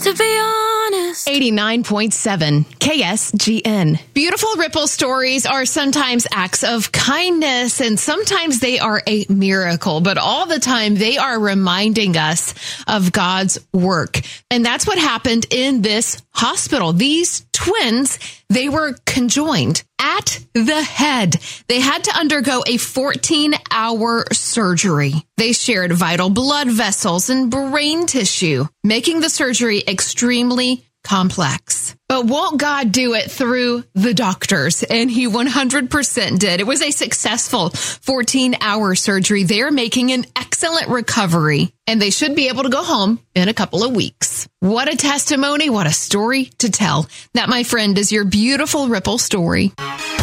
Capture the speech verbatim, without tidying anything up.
to be honest. eighty-nine point seven K S G N. Beautiful Ripple stories are sometimes acts of kindness, and sometimes they are a miracle, but all the time they are reminding us of God's work. And that's what happened in this hospital. These twins, they were conjoined at the head. They had to undergo a fourteen hour surgery. They shared vital blood vessels and brain tissue, making the surgery extremely complex. But won't God do it through the doctors? And he one hundred percent did. It was a successful fourteen hour surgery. They're making an excellent recovery, and they should be able to go home in a couple of weeks. What a testimony. What a story to tell. That, my friend, is your beautiful Ripple story.